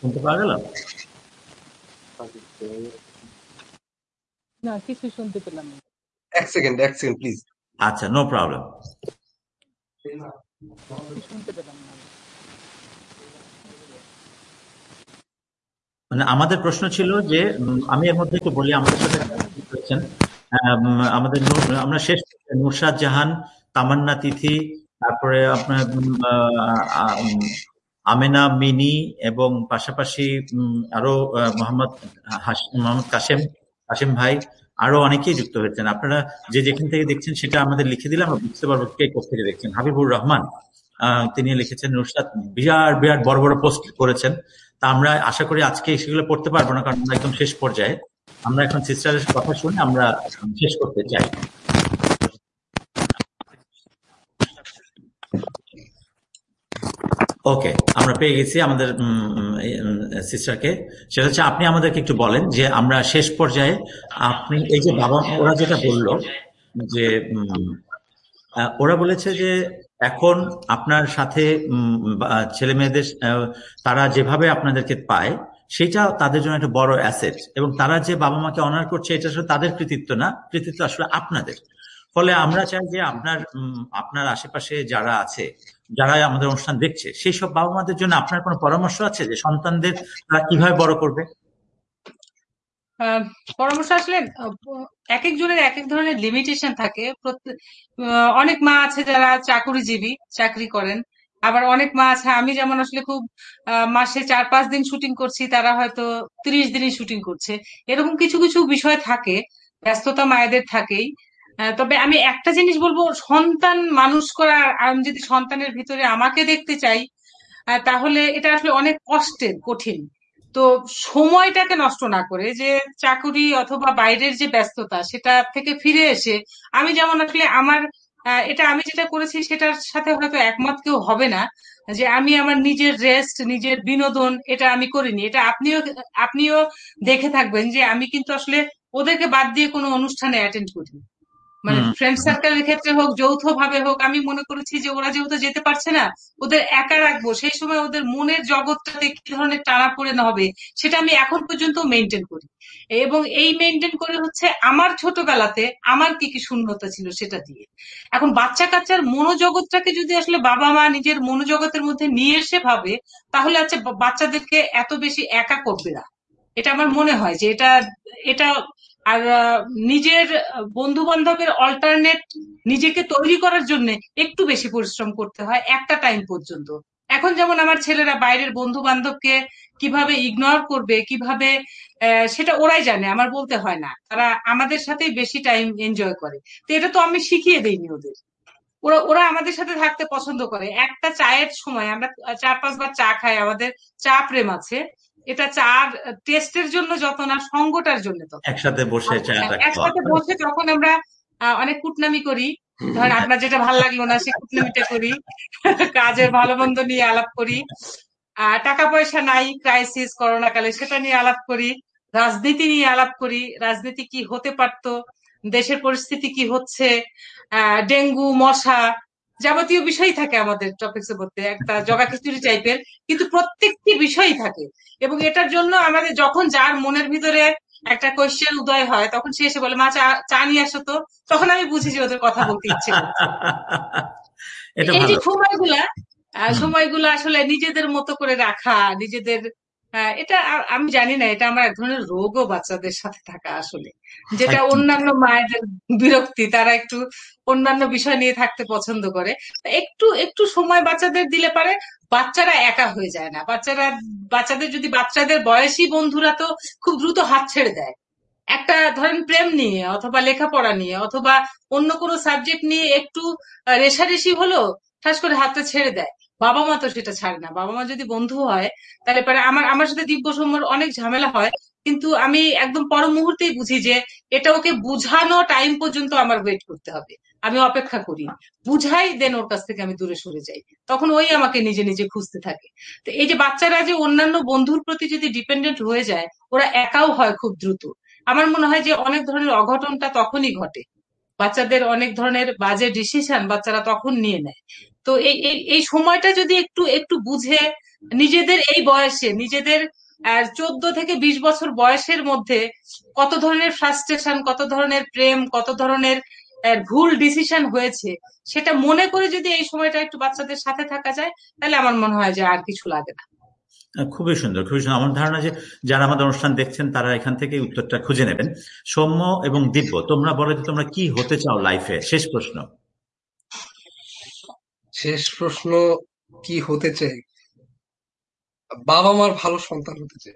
শুনতে পাওয়া গেল? না, কিছু শুনতে পেলাম না। এক সেকেন্ড প্লিজ। আচ্ছা, নো প্রবলেম। কিছু শুনতে পেলাম না। মানে আমাদের প্রশ্ন ছিল যে আমি এর মধ্যে একটু বলি, আমাদের সাথে করেছেন আমাদের আমরা শেষ নুরশাদ জাহান, তামান্না তিথি, তারপরে আপনার আমেনা মিনি, এবং পাশাপাশি আরো মোহাম্মদ কাশেম ভাই, আরো অনেকেই যুক্ত হয়েছেন। আপনারা যে যেখান থেকে দেখছেন সেটা আমাদের লিখে দিলে আমরা বুঝতে পারবো কে কোথেকে দেখছেন। হাবিবুর রহমান তিনি লিখেছেন, নুরশাদ বিরাট বিরাট বড় বড় পোস্ট করেছেন। তা আমরা আশা করি আজকে সেগুলো পড়তে পারবো না, কারণ আমরা একদম শেষ পর্যায়ে। আমরা এখন সিস্টারের কথা শুনে আমরা শেষ করতে চাই। ওকে, আমরা পেয়ে গেছি আমাদের সিস্টারকে। সেটা হচ্ছে আপনি আমাদেরকে একটু বলেন যে আমরা শেষ পর্যায়ে আপনি এই যে বাবা ওরা যেটা বললো যে ওরা বলেছে যে এখন আপনার সাথে ছেলে মেয়েদের তারা যেভাবে আপনাদেরকে পায় সেটা তাদের জন্য একটা বড় অ্যাসেট, এবং তারা যে বাবা মাকে অনার করছে এটা আসলে তাদের কৃতিত্ব না, কৃতিত্ব আসলে আপনাদের। ফলে আমরা চাই যে আপনার আশেপাশে যারা আছে, যারা আমাদের অনুষ্ঠান দেখছে, সেই সব বাবা মাদের জন্য আপনার কোনো পরামর্শ আছে যে সন্তানদের তারা কিভাবে বড় করবে? পরামর্শ আসলে এক একজনের এক এক ধরনের লিমিটেশন থাকে। অনেক মা আছে যারা চাকরিজীবী, চাকরি করেন। আবার অনেক মা আছে, আমি যেমন আসলে খুব মাসে 4-5 দিন শুটিং করছি, তারা হয়তো 30 দিনই শুটিং করছে। এরকম কিছু কিছু বিষয় থাকে, ব্যস্ততা মায়েদের থাকেই। তবে আমি একটা জিনিস বলবো, সন্তান মানুষ করা, আমি যদি সন্তানের ভিতরে আমাকে দেখতে চাই, তাহলে এটা আসলে অনেক কষ্টের, কঠিন। তো সময়টাকে নষ্ট না করে, যে চাকুরি অথবা বাইরের যে ব্যস্ততা সেটা থেকে ফিরে এসে আমি যেমন আসলে আমার এটা আমি যেটা করেছি সেটার সাথে হয়তো একমত কেউ হবে না, যে আমি আমার নিজের রেস্ট, নিজের বিনোদন এটা আমি করিনি। এটা আপনিও দেখে থাকবেন যে আমি কিন্তু আসলে ওদেরকে বাদ দিয়ে কোনো অনুষ্ঠানে অ্যাটেন্ড করিনি। মানে ফ্রেন্ড সার্কেলের ক্ষেত্রে হোক, যৌথ ভাবে হোক, আমি মনে করেছি যে ওরা যেহেতু যেতে পারছে না, ওদের একা রাখবো। সেই সময় ওদের মনের জগৎটাতে কি ধরনের টানাপোড়েন হবে সেটা আমি এখন পর্যন্ত মেনটেন করি। এবং এই মেনটেন করে হচ্ছে আমার ছোটবেলাতে আমার কি কি শূন্যতা ছিল সেটা দিয়ে। এখন বাচ্চা কাচ্চার মনোজগৎটাকে যদি আসলে বাবা মা নিজের মনোজগতের মধ্যে নিয়ে এসে ভাবে, তাহলে আছে বাচ্চাদেরকে এত বেশি একা করবে না। এটা আমার মনে হয় যে এটা এটা আর নিজের বন্ধু বান্ধবের অল্টারনেট নিজেকে তৈরি করার জন্য একটু বেশি পরিশ্রম করতে হয় একটা টাইম পর্যন্ত। এখন যেমন আমার ছেলেরা বাইরের বন্ধু বান্ধবকে কিভাবে ইগনোর করবে, কিভাবে সেটা ওরাই জানে, আমার বলতে হয় না। তারা আমাদের সাথেই বেশি টাইম এনজয় করে। তো এটা তো আমি শিখিয়ে দেইনি ওদের। ওরা ওরা আমাদের সাথে থাকতে পছন্দ করে। একটা চায়ের সময় আমরা 4-5 বার চা খাই, আমাদের চা প্রেম আছে। এটা চার টেস্টের জন্য যত না, সঙ্গটার জন্য তত। একসাথে বসে একসাথে বসে যখন আমরা অনেক কুটনামি করি, ধরেন আপনার যেটা ভালো লাগলো না সেই কুটনামিটা করি, কাজের ভালো মন্দ নিয়ে আলাপ করি, টাকা পয়সা নাই, ক্রাইসিস করোনা কালে সেটা নিয়ে আলাপ করি, রাজনীতি নিয়ে আলাপ করি, রাজনীতি কি হতে পারতো, দেশের পরিস্থিতি কি হচ্ছে, ডেঙ্গু, মশা, যাবতীয় বিষয় থাকে আমাদের টপিক্সের মধ্যে, একটা জগা খিচুড়ি টাইপের, কিন্তু প্রত্যেকটি বিষয়ই থাকে। এবং এটার জন্য আমাদের যখন যার মনের ভিতরে একটা কোয়েশ্চেন উদয় হয়, তখন সে এসে বলে, মা চা নিয়ে আসো তো, তখন আমি বুঝি যে ওদের কথা বলতে ইচ্ছে করছে। এই যে সময়গুলা আসলে নিজেদের মতো করে রাখা, নিজেদের এটা আমি জানি না, এটা আমার এক ধরনের রোগও বাচ্চাদের সাথে থাকা আসলে, যেটা অন্যান্য মায়েদের বিরক্তি, তারা একটু অন্যান্য বিষয় নিয়ে থাকতে পছন্দ করে। একটু একটু সময় বাচ্চাদের দিলে পারে বাচ্চারা একা হয়ে যায় না। বাচ্চাদের যদি বাচ্চাদের বয়সী বন্ধুরা তো খুব দ্রুত হাত ছেড়ে দেয়। একটা ধরেন প্রেম নিয়ে অথবা লেখাপড়া নিয়ে অথবা অন্য কোনো সাবজেক্ট নিয়ে একটু রেষারেষি হলো, ঠাস করে হাতটা ছেড়ে দেয়। বাবা মা তো সেটা ছাড়ে না। বাবা মা যদি বন্ধু হয়, তাহলে পরে আমার সাথে দিব্য সৌম্যর অনেক ঝামেলা হয়, কিন্তু আমি একদম পর মুহূর্তেই বুঝি যে এটা ওকে বুঝানো টাইম পর্যন্ত আমার ওয়েট করতে হবে। আমি অপেক্ষা করি, বুঝাই, দেন ওর কাছ থেকে আমি দূরে সরে যাই। তখন ওই আমাকে নিজে নিজে খুঁজতে থাকে। তো এই যে বাচ্চারা যে অন্যান্য বন্ধুর প্রতি যদি ডিপেন্ডেন্ট হয়ে যায়, ওরা একাও হয় খুব দ্রুত। আমার মনে হয় যে অনেক ধরনের অঘটনটা তখনই ঘটে, বাচ্চাদের অনেক ধরনের বাজে ডিসিশন বাচ্চারা তখন নিয়ে নেয়। তো এই এই এই সময়টা যদি একটু একটু বুঝে নিজেদের এই বয়সে, নিজেদের 14 থেকে 20 বছর বয়সের মধ্যে কত ধরনের ফ্রাস্ট্রেশন, কত ধরনের প্রেম, কত ধরনের ভুল ডিসিশন হয়েছে, সেটা মনে করে যদি এই সময়টা একটু বাচ্চাদের সাথে থাকা যায়, তাহলে আমার মনে হয় যে আর কিছু লাগে না। খুবই সুন্দর, খুবই সুন্দর। আমার ধারণা যে যারা আমাদের অনুষ্ঠান দেখছেন তারা এখান থেকে উত্তরটা খুঁজে নেবেন। সৌম্য এবং দিব্য, তোমরা বলো যে তোমরা কি হতে চাও লাইফে? শেষ প্রশ্ন। শেষ প্রশ্ন, কি হতে চাই? বাবা মার ভালো সন্তান হতে চাই।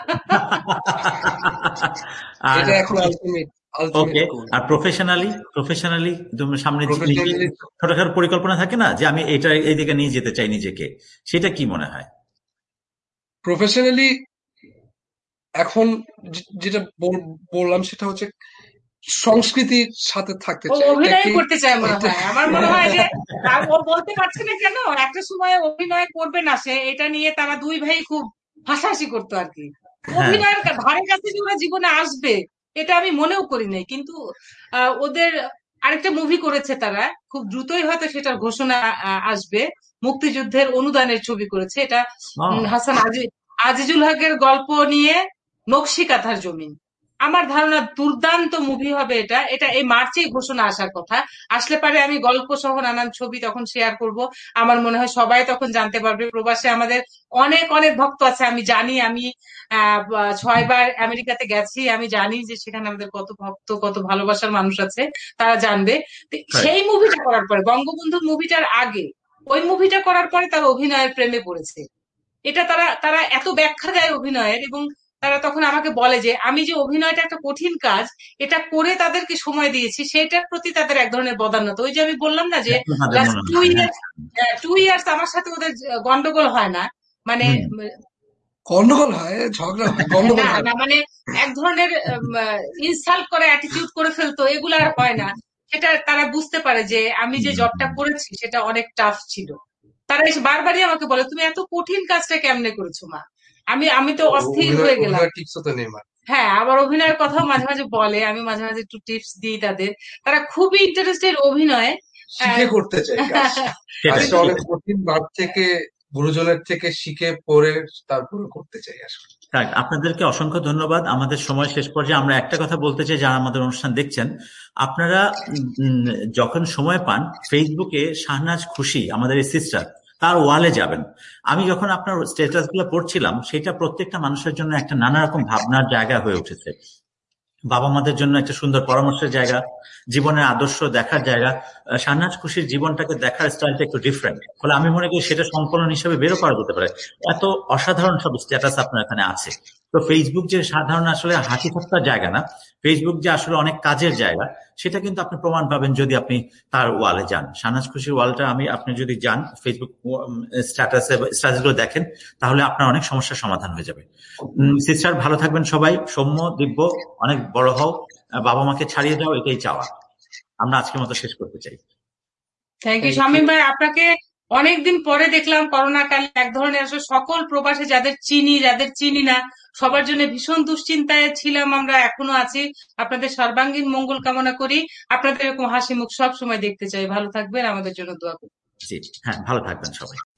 আর এটা এখন আলটিমেট ওকে, গোল। আর প্রফেশনালি তুমি সামনে প্রফেশনালি ছোটখাটো পরিকল্পনা থাকে না যে আমি এটা এই দিকে নিয়ে যেতে চাই নিজেকে, সেটা কি মনে হয়? প্রফেশনালি এখন যেটা বললাম সেটা হচ্ছে সংস্কৃতির সাথে থাকতে ও চাই। অভিনয় এটাকে করতে চায় মনে এটা হয়, আমার মনে হয় যে ও বলতে পারছে না কেন, একটা সময় অভিনয় করবে না সে, এটা নিয়ে তারা দুই ভাই খুব হাসাহাসি করতো আর কি। হ্যাঁ, অভিনয়ের ধারে কাছে যে ওরা জীবনে আসবে এটা আমি মনেও করি নাই, কিন্তু ওদের আরেকটা মুভি করেছে তারা, খুব দ্রুতই হয়তো সেটার ঘোষণা আসবে। মুক্তিযুদ্ধের অনুদানের ছবি করেছে এটা, হাসান আজিজুল হকের গল্প নিয়ে, নকশি কাঁথার জমিন। আমার ধারণা দুর্দান্ত মুভি হবে এটা। এটা এই মার্চেই ঘোষণা আসার কথা। আসলে পারে আমি গল্প সহ নানান ছবি তখন শেয়ার করব। আমার মনে হয় সবাই তখন জানতে পারবে। প্রবাসে আমাদের অনেক অনেক ভক্ত আছে, আমি জানি। আমি 6 বার আমেরিকাতে গেছি, আমি জানি যে সেখানে আমাদের কত ভক্ত, কত ভালোবাসার মানুষ আছে, তারা জানবে। তো right. সেই মুভিটা করার পরে, বঙ্গবন্ধু মুভিটার আগে ওই মুভিটা করার পরে তারা অভিনয়ের প্রেমে পড়েছে। এটা তারা তারা এত ব্যাখ্যা দেয় অভিনয়ের, এবং তারা তখন আমাকে বলে যে আমি যে অভিনয়টা একটা কঠিন কাজ, এটা করে তাদেরকে সময় দিয়েছি, সেটার প্রতি তাদের এক ধরনের বদান্যতা। ওই যে আমি বললাম না যে এখন তাদের লাস্ট মনে টু হয়, হ্যাঁ। ইয়ার্স 2 ইয়ার্স আমার সাথে ওদের গন্ডগোল হয় না, মানে হুম, গন্ডগোল হয়, ঝগড়া হয়, গন্ডগোল না হয় না, না। মানে এক ধরনের ইনসাল্ট করে, অ্যাটিটিউড করে ফেলতো, এগুলো আর হয় না। সেটা তারা বুঝতে পারে যে আমি যে জবটা করেছি সেটা অনেক টাফ ছিল। তারা এসে বারবারই আমাকে বলে তুমি এত কঠিন কাজটা কেমনে করেছো মা। আমি আমি তো অস্থির হয়ে গেলাম। অভিনয় টিপসও তো নেই আমার। হ্যাঁ, আবার অভিনয়ের কথাও মাঝে মাঝে বলে, আমি মাঝে মাঝে একটু টিপস দিই তাদের। তারা খুবই ইন্টারেস্টেড অভিনয়ে। আহ, শিখে করতে চাই কাজ। সেটাই কাজটা কিন্তু অনেক সেটাই। কঠিন, মাঠ থেকে গুরুজনের থেকে শিখে পড়ে তারপরে করতে চাই আসলে। থাক, আপনাদেরকে অসংখ্য ধন্যবাদ। আমাদের সময় শেষ পর্যায়ে আমরা একটা কথা বলতে চাই, যারা আমাদের অনুষ্ঠান দেখছেন, আপনারা উম, যখন সময় পান ফেসবুকে শাহনাজ খুশি, আমাদের এই সিস্টার, তার ওয়ালে যাবেন। আমি যখন আপনার স্ট্যাটাস গুলো পড়ছিলাম, সেটা প্রত্যেকটা মানুষের জন্য একটা নানা রকম ভাবনার জায়গা হয়ে উঠেছে। বাবা মাদের জন্য একটা সুন্দর পরামর্শের জায়গা, জীবনের আদর্শ দেখার জায়গা। শাহনাজ খুশির জীবনটাকে দেখার স্টাইলটা একটু ডিফারেন্ট, ফলে আমি মনে করি সেটা সংকলন হিসেবে বেরো করা যেতে পারে। এত অসাধারণ সব স্ট্যাটাস আপনার এখানে আছে। তো ফেসবুক যে সাধারণ আসলে হাসি ঠাট্টার জায়গা না, ফেসবুক যে আসলে অনেক কাজের জায়গা, সেটা কিন্তু আপনি প্রমাণ পাবেন যদি আপনি তার ওয়ালে যান। শাহনাজ খুশির ওয়ালটা আপনি যদি যান ফেসবুক স্ট্যাটাস গুলো দেখেন, তাহলে আপনার অনেক সমস্যার সমাধান হয়ে যাবে। সিস্টার, ভালো থাকবেন সবাই। সৌম্য, দিব্য, অনেক বড় হও, বাবা মাকে ছাড়িয়ে যাও, এটাই চাওয়া। আমরা আজকের মতো শেষ করতে চাই। Thank you thank you. Shamim ভাই, আপনাকে অনেকদিন পরে দেখলাম। করোনা কালে এক ধরনের আসলে সকল প্রবাসে যাদের চিনি, যাদের চিনি না, সবার জন্য ভীষণ দুশ্চিন্তায় ছিলাম আমরা, এখনো আছি। আপনাদের সর্বাঙ্গীন মঙ্গল কামনা করি। আপনাদের এরকম হাসি মুখ সব সময় দেখতে চাই। ভালো থাকবেন, আমাদের জন্য দোয়া করবেন। জি, হ্যাঁ, ভালো থাকবেন সবাই।